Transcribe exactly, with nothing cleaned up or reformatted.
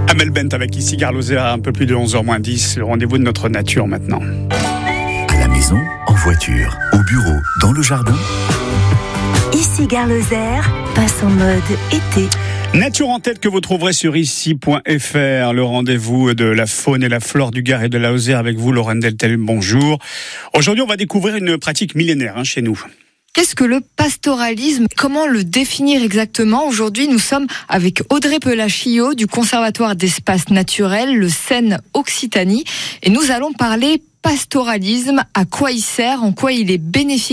Amel Bent avec ici Garloser à un peu plus de onze heures moins dix, le rendez-vous de notre nature maintenant. À la maison, en voiture, au bureau, dans le jardin. Ici Garloser passe en mode été. Nature en tête que vous trouverez sur ici point f r, le rendez-vous de la faune et la flore du Gard et de la Lozère avec vous, Lorraine Deltel, bonjour. Aujourd'hui, on va découvrir une pratique millénaire hein, chez nous. Qu'est-ce que le pastoralisme ? Comment le définir exactement ? Aujourd'hui, nous sommes avec Audrey Pelachillot du Conservatoire d'espaces naturels, le Seine-Occitanie, et nous allons parler pastoralisme, à quoi il sert, en quoi il est bénéfique